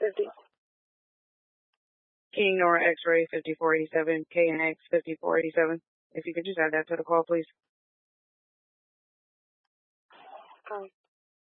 50. King Nora X-Ray 5487, KNX 5487. If you could just add that to the call, please.